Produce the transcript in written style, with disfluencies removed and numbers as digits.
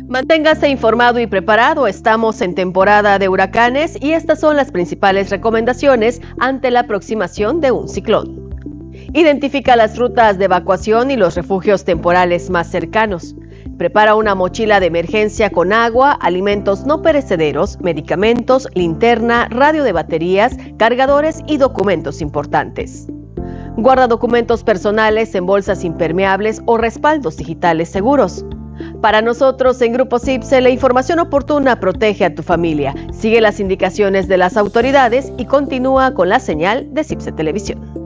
Manténgase informado y preparado, estamos en temporada de huracanes y estas son las principales recomendaciones ante la aproximación de un ciclón. Identifica las rutas de evacuación y los refugios temporales más cercanos. Prepara una mochila de emergencia con agua, alimentos no perecederos, medicamentos, linterna, radio de baterías, cargadores y documentos importantes. Guarda documentos personales en bolsas impermeables o respaldos digitales seguros. Para nosotros en Grupo CIPSE, la información oportuna protege a tu familia. Sigue las indicaciones de las autoridades y continúa con la señal de CIPSE Televisión.